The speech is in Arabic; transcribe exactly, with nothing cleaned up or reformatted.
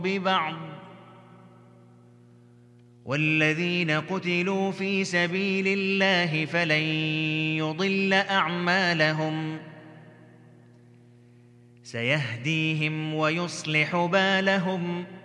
ببعض والذين قتلوا في سبيل الله فلن يضل أعمالهم سيهديهم ويصلح بالهم